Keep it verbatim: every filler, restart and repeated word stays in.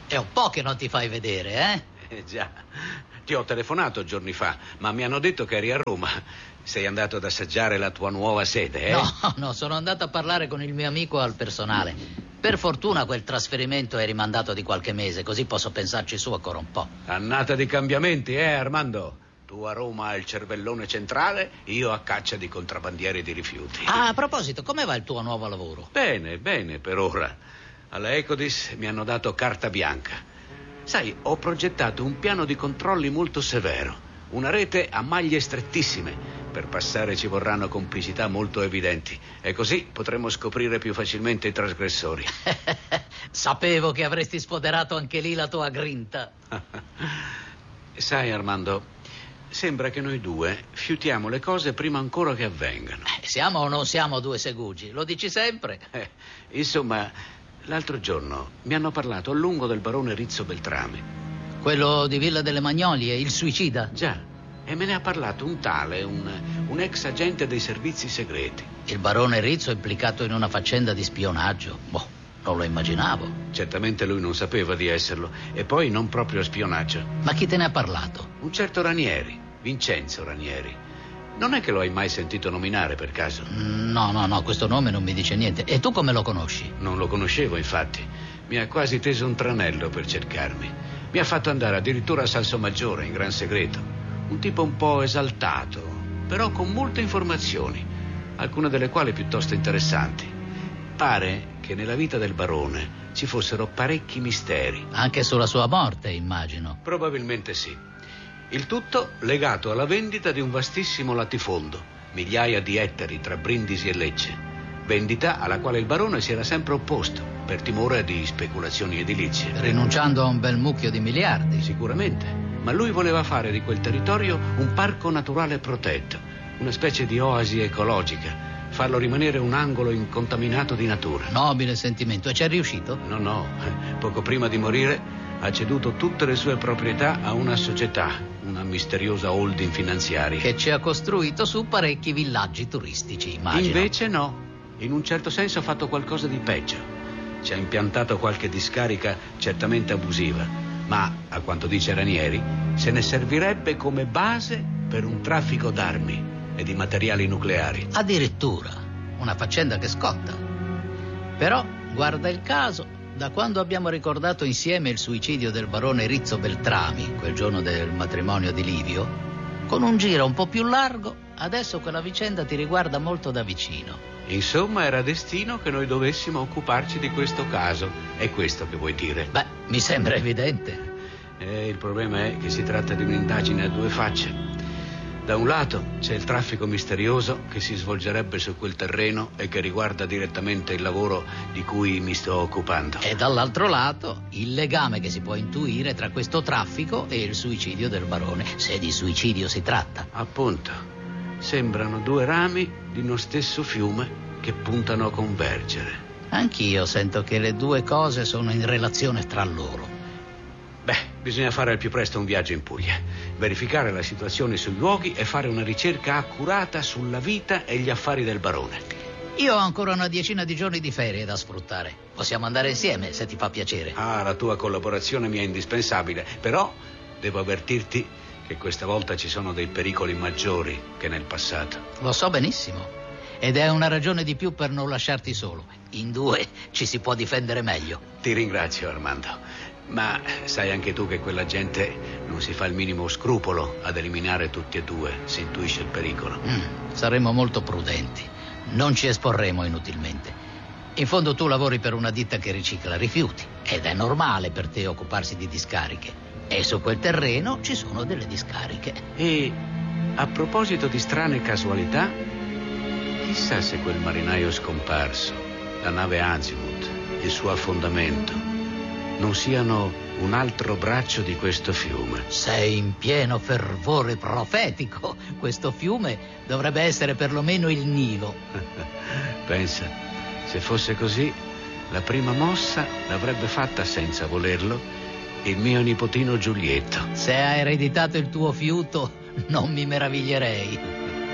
È un po' che non ti fai vedere, eh? Eh già, ti ho telefonato giorni fa, ma mi hanno detto che eri a Roma. Sei andato ad assaggiare la tua nuova sede, eh? No, no, sono andato a parlare con il mio amico al personale. Per fortuna quel trasferimento è rimandato di qualche mese, così posso pensarci su ancora un po'. Annata di cambiamenti, eh, Armando? Tu a Roma al cervellone centrale, io a caccia di contrabbandieri di rifiuti. Ah, a proposito, come va il tuo nuovo lavoro? Bene, bene, per ora. Alla Ecodis mi hanno dato carta bianca. Sai, ho progettato un piano di controlli molto severo. Una rete a maglie strettissime. Per passare ci vorranno complicità molto evidenti. E così potremo scoprire più facilmente i trasgressori. Sapevo che avresti sfoderato anche lì la tua grinta. Sai, Armando, sembra che noi due fiutiamo le cose prima ancora che avvengano. Eh, siamo o non siamo due segugi? Lo dici sempre? Eh, insomma, l'altro giorno mi hanno parlato a lungo del barone Rizzo Beltrami. Quello di Villa delle Magnolie, il suicida? Già. E me ne ha parlato un tale, un, un ex agente dei servizi segreti. Il barone Rizzo è implicato in una faccenda di spionaggio? Boh, non lo immaginavo. Certamente lui non sapeva di esserlo. E poi non proprio spionaggio. Ma chi te ne ha parlato? Un certo Ranieri, Vincenzo Ranieri. Non è che lo hai mai sentito nominare per caso? No, no, no, questo nome non mi dice niente. E tu come lo conosci? Non lo conoscevo, infatti. Mi ha quasi teso un tranello per cercarmi. Mi ha fatto andare addirittura a Salsomaggiore in gran segreto. Un tipo un po' esaltato, però con molte informazioni, alcune delle quali piuttosto interessanti. Pare che nella vita del barone ci fossero parecchi misteri. Anche sulla sua morte, immagino. Probabilmente sì. Il tutto legato alla vendita di un vastissimo latifondo, migliaia di ettari tra Brindisi e Lecce. Vendita alla quale il barone si era sempre opposto, per timore di speculazioni edilizie. Rinunciando a un bel mucchio di miliardi. Sicuramente. Ma lui voleva fare di quel territorio un parco naturale protetto, una specie di oasi ecologica, farlo rimanere un angolo incontaminato di natura. Nobile sentimento. E ci è riuscito? No, no. Poco prima di morire ha ceduto tutte le sue proprietà a una società, una misteriosa holding finanziaria. Che ci ha costruito su parecchi villaggi turistici, immagino. Invece no. In un certo senso ha fatto qualcosa di peggio. Ci ha impiantato qualche discarica certamente abusiva. Ma, a quanto dice Ranieri, se ne servirebbe come base per un traffico d'armi e di materiali nucleari. Addirittura, una faccenda che scotta. Però, guarda il caso, da quando abbiamo ricordato insieme il suicidio del barone Rizzo Beltrami, quel giorno del matrimonio di Livio, con un giro un po' più largo, adesso quella vicenda ti riguarda molto da vicino. Insomma, era destino che noi dovessimo occuparci di questo caso. È questo che vuoi dire? Beh, mi sembra evidente. Eh, il problema è che si tratta di un'indagine a due facce. Da un lato c'è il traffico misterioso che si svolgerebbe su quel terreno e che riguarda direttamente il lavoro di cui mi sto occupando. E dall'altro lato il legame che si può intuire tra questo traffico e il suicidio del barone, se di suicidio si tratta. Appunto. Sembrano due rami di uno stesso fiume che puntano a convergere. Anch'io sento che le due cose sono in relazione tra loro. Beh, bisogna fare al più presto un viaggio in Puglia, verificare la situazione sui luoghi e fare una ricerca accurata sulla vita e gli affari del barone. Io ho ancora una decina di giorni di ferie da sfruttare. Possiamo andare insieme, se ti fa piacere. Ah, la tua collaborazione mi è indispensabile, però devo avvertirti che questa volta ci sono dei pericoli maggiori che nel passato. Lo so benissimo. Ed è una ragione di più per non lasciarti solo. In due ci si può difendere meglio. Ti ringrazio, Armando. Ma sai anche tu che quella gente non si fa il minimo scrupolo ad eliminare tutti e due, si intuisce il pericolo. Mm, saremo molto prudenti. Non ci esporremo inutilmente. In fondo tu lavori per una ditta che ricicla rifiuti ed è normale per te occuparsi di discariche. E su quel terreno ci sono delle discariche. E a proposito di strane casualità, chissà se quel marinaio scomparso, la nave Azimuth, il suo affondamento, non siano un altro braccio di questo fiume. Sei in pieno fervore profetico. Questo fiume dovrebbe essere perlomeno il Nilo. Pensa, se fosse così, la prima mossa l'avrebbe fatta senza volerlo il mio nipotino Giulietto. Se ha ereditato il tuo fiuto, non mi meraviglierei.